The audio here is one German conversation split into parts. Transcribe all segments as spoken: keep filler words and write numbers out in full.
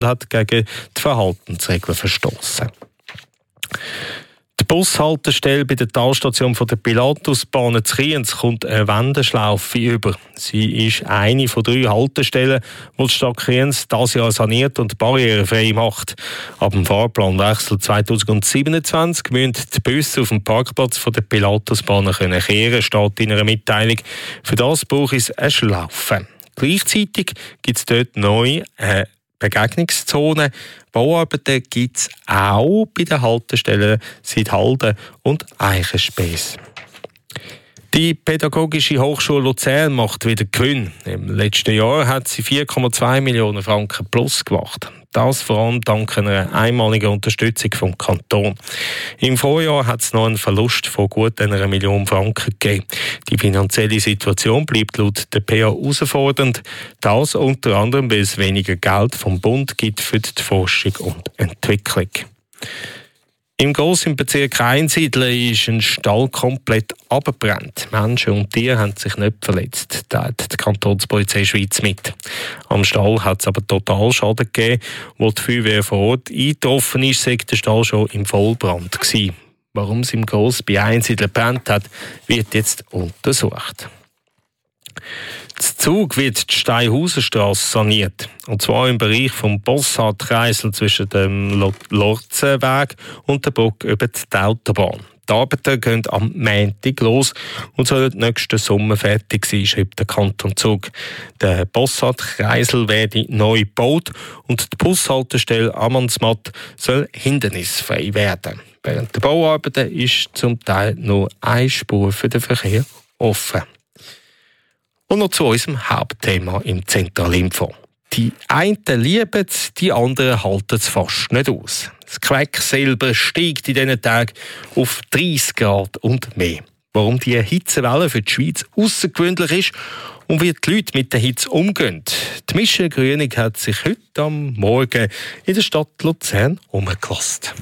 hat gegen die Verhaltensregeln verstoßen. Die Bushaltestelle bei der Talstation der Pilatusbahn in Kriens kommt eine Wendeschlaufe über. Sie ist eine von drei Haltestellen, die die Stadt Kriens dieses Jahr saniert und barrierefrei macht. Ab dem Fahrplanwechsel zweitausendsiebenundzwanzig müssen die Busse auf dem Parkplatz der Pilatusbahn kehren können, steht in einer Mitteilung. Für das braucht es eine Schlaufe. Gleichzeitig gibt es dort neu eine Begegnungszonen. Bauarbeiten gibt es auch bei den Haltestellen Sidhalden und Eichenspäß. Die Pädagogische Hochschule Luzern macht wieder Gewinn. Im letzten Jahr hat sie vier Komma zwei Millionen Franken plus gemacht. Das vor allem dank einer einmaligen Unterstützung vom Kanton. Im Vorjahr hat es noch einen Verlust von gut einer Million Franken gegeben. Die finanzielle Situation bleibt laut der P A herausfordernd. Das unter anderem, weil es weniger Geld vom Bund gibt für die Forschung und Entwicklung. Im grossen Bezirk Einsiedeln ist ein Stall komplett abgebrannt. Menschen und Tiere haben sich nicht verletzt, teilt die Kantonspolizei Schweiz mit. Am Stall hat es aber Totalschaden gegeben. Wo die Feuerwehr vor Ort eingetroffen ist, sei der Stall schon im Vollbrand gewesen. Warum es im Gross bei Einsiedeln gebrannt hat, wird jetzt untersucht. In Zug wird die Steinhausenstrasse saniert. Und zwar im Bereich vom Bossard-Kreisel zwischen dem Lorzenweg und der Brücke über die Autobahn. Die Arbeiten gehen am Montag los und sollen nächsten Sommer fertig sein, schreibt der Kanton Zug. Der Bossard-Kreisel werde neu gebaut und die Bushaltestelle Amannsmatt soll hindernisfrei werden. Während der Bauarbeiten ist zum Teil nur eine Spur für den Verkehr offen. Und noch zu unserem Hauptthema im Zentralinfo. Die einen lieben es, die anderen halten es fast nicht aus. Das Quecksilber steigt in diesen Tagen auf dreißig Grad und mehr. Warum die Hitzewelle für die Schweiz außergewöhnlich ist und wie die Leute mit der Hitze umgehen. Die Michelle Grünig hat sich heute am Morgen in der Stadt Luzern umgelassen.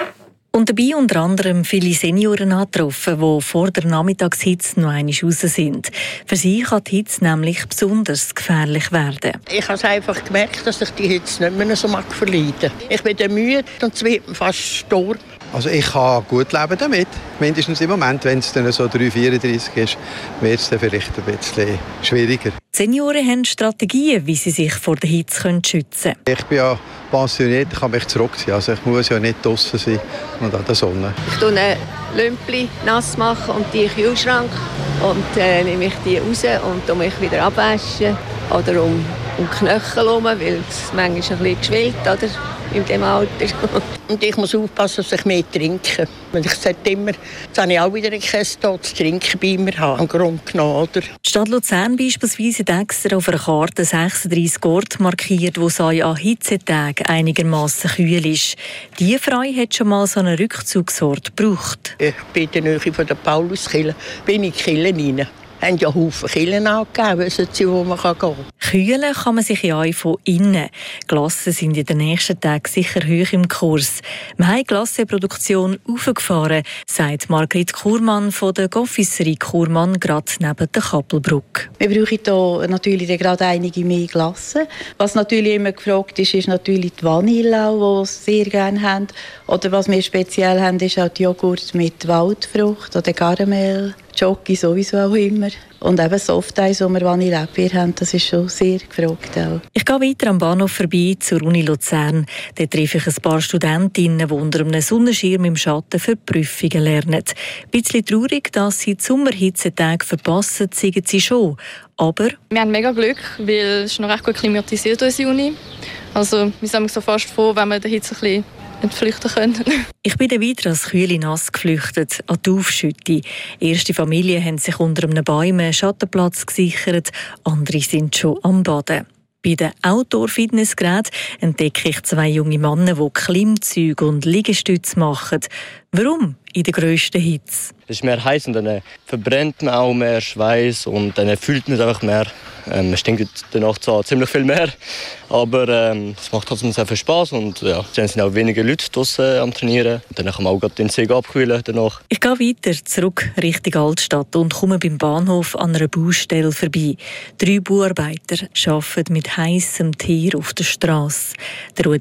Und dabei unter anderem viele Senioren angetroffen, die vor der Nachmittagshitze noch einmal raus sind. Für sie kann die Hitze nämlich besonders gefährlich werden. Ich habe einfach gemerkt, dass ich die Hitze nicht mehr so verleiden mag. Ich bin dann müde und es wird fast stur. Also ich kann gut leben damit. Mindestens im Moment, wenn es dann so drei vierunddreißig ist, wird es dann vielleicht ein bisschen schwieriger. Die Senioren haben Strategien, wie sie sich vor der Hitze schützen können. Ich bin ja pensioniert, ich kann mich zurückziehen. Also ich muss ja nicht draussen sein und an der Sonne. Ich tue ein Lümpli nass machen und die in den Kühlschrank und äh, nehme ich die raus und tue mich wieder abwaschen oder um, um die Knöchel herum, weil es manchmal ein bisschen geschwillt, oder? In dem Alter. Und ich muss aufpassen, dass ich mehr trinke. Weil ich sage immer, jetzt habe ich auch wieder ein Käse zu trinken bei mir haben, am Grund genommen, oder? Die Stadt Luzern beispielsweise hat extra auf einer Karte sechsunddreißig Orte markiert, wo es an Hitzetagen einigermaßen kühl ist. Die Frau hat schon mal so einen Rückzugsort gebraucht. Ich bin in der Nähe von der Pauluskirche, bin in die Kirche rein. Es haben ja Haufen Kirchen angegeben, wo man gehen kann. Kühlen kann man sich ja auch von innen. Glassen sind in den nächsten Tagen sicher hoch im Kurs. Wir haben die Glasseproduktion aufgefahren, sagt Margrit Kurmann von der Confiserie Kurmann, gerade neben der Kappelbrücke. Wir brauchen hier natürlich gerade einige mehr Glassen. Was natürlich immer gefragt ist, ist natürlich die Vanille, die sie sehr gerne haben. Oder was wir speziell haben, ist auch die Joghurt mit Waldfrucht oder Karamell. Jockey sowieso auch immer. Und eben Softeis, die wir Vanillebier haben, das ist schon sehr gefragt. Auch. Ich gehe weiter am Bahnhof vorbei zur Uni Luzern. Dort treffe ich ein paar Studentinnen, die unter einem Sonnenschirm im Schatten für Prüfungen lernen. Ein bisschen traurig, dass sie die Sommerhitzetage verpassen, sagen sie schon. Aber wir haben mega Glück, weil es ist noch recht gut klimatisiert, unsere Uni. Also wir sind so fast froh, wenn wir der Hitze ein bisschen entflüchten können. Ich bin dann wieder als Kühle nass geflüchtet, an die Aufschütte. Erste Familien haben sich unter einem Baum einen Schattenplatz gesichert, andere sind schon am Baden. Bei den Outdoor-Fitnessgeräten entdecke ich zwei junge Männer, die Klimmzüge und Liegestütze machen. Warum in der grössten Hitze. Es ist mehr heiß und dann verbrennt man auch mehr Schweiß und dann fühlt man es einfach mehr. Ähm, es stinkt danach zwar ziemlich viel mehr, aber ähm, es macht trotzdem sehr viel Spaß und ja, dann sind auch weniger Leute draussen am Trainieren. Dann kann man auch den See abkühlen danach. Ich gehe weiter zurück Richtung Altstadt und komme beim Bahnhof an einer Baustelle vorbei. Drei Bauarbeiter arbeiten mit heissem Teer auf der Strasse. Der